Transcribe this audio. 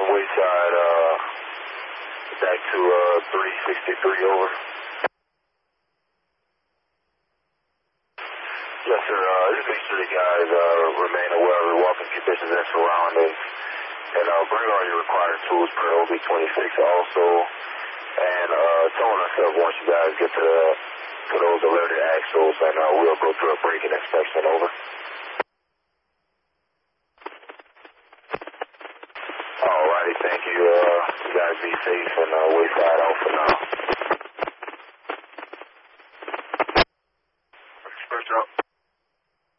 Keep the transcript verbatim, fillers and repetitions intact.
Wayside, uh, back to uh, three sixty-three, over. Yes, sir. Uh, just make sure the guys uh, remain aware of the walking conditions and surroundings. And uh, bring all your required tools per O B twenty-six also. And uh, tone ourselves once you guys get to, the, to those alerted axles, and uh, we'll go through a braking inspection, over. Alrighty, thank you. Uh, you guys be safe, and uh, Wayside out for now.